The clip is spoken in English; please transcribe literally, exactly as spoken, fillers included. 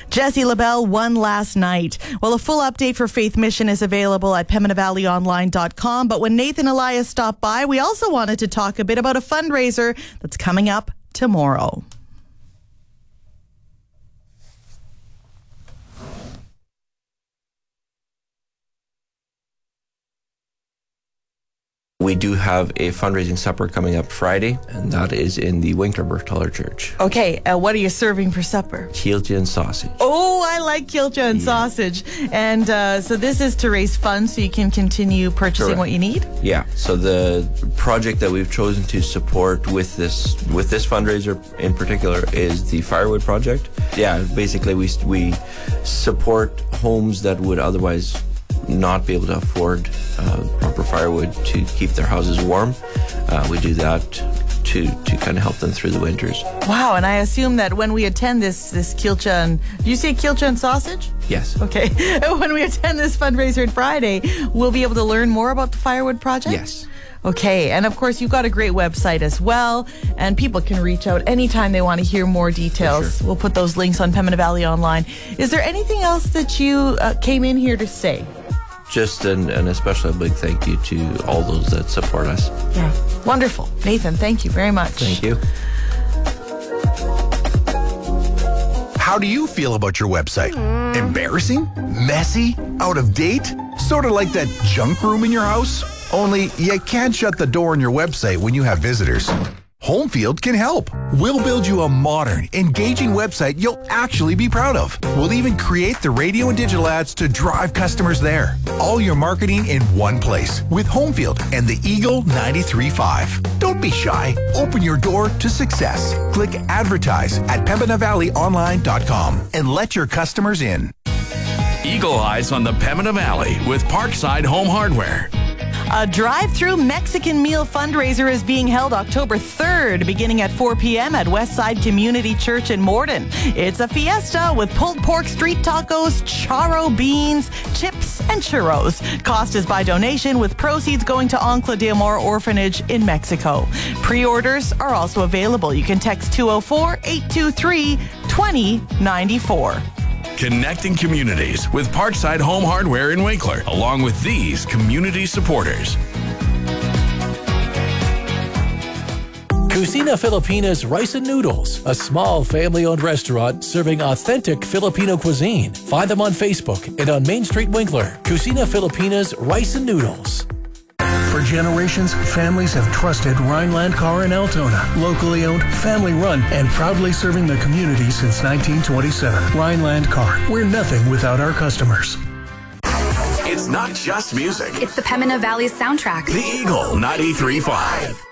Jesse LaBelle won last night. Well, a full update for Faith Mission is available at Pembina Valley Online dot com. But when Nathan Elias stopped by, we also wanted to talk a bit about a fundraiser that's coming up tomorrow. We do have a fundraising supper coming up Friday, and that is in the Winkler Bertaller Church. Okay, uh, what are you serving for supper? Kilja and sausage. Oh, I like kilja and yeah. sausage. And uh, so this is to raise funds so you can continue purchasing Correct. What you need? Yeah, so the project that we've chosen to support with this with this fundraiser in particular is the Firewood Project. Yeah, basically we we support homes that would otherwise not be able to afford uh, proper firewood to keep their houses warm. Uh, we do that to to kind of help them through the winters. Wow, and I assume that when we attend this this kilja and do you say kilja and sausage? Yes. Okay. When we attend this fundraiser on Friday, we'll be able to learn more about the Firewood Project? Yes. Okay, and of course you've got a great website as well, and people can reach out anytime they want to hear more details. Sure. We'll put those links on Pembina Valley Online. Is there anything else that you uh, came in here to say? Just an, an especially big thank you to all those that support us. Yeah, wonderful. Nathan, thank you very much. Thank you. How do you feel about your website? Mm. Embarrassing? Messy? Out of date? Sort of like that junk room in your house? Only you can't shut the door on your website when you have visitors. Homefield can help. We'll build you a modern, engaging website you'll actually be proud of. We'll even create the radio and digital ads to drive customers there. All your marketing in one place with Homefield and the Eagle ninety-three point five. Don't be shy. Open your door to success. Click Advertise at Pembina Valley Online dot com and let your customers in. Eagle Eyes on the Pembina Valley with Parkside Home Hardware. A drive-through Mexican meal fundraiser is being held October third, beginning at four p.m. at Westside Community Church in Morden. It's a fiesta with pulled pork street tacos, charro beans, chips, and churros. Cost is by donation, with proceeds going to Ancla de Amor Orphanage in Mexico. Pre-orders are also available. You can text two oh four, eight two three, two oh nine four. Connecting communities with Parkside Home Hardware in Winkler, along with these community supporters. Cucina Filipina's Rice and Noodles, a small family-owned restaurant serving authentic Filipino cuisine. Find them on Facebook and on Main Street, Winkler. Cucina Filipina's Rice and Noodles. For generations, families have trusted Rhineland Car in Altona. Locally owned, family-run, and proudly serving the community since nineteen twenty-seven. Rhineland Car, we're nothing without our customers. It's not just music. It's the Pembina Valley soundtrack. The Eagle ninety-three point five.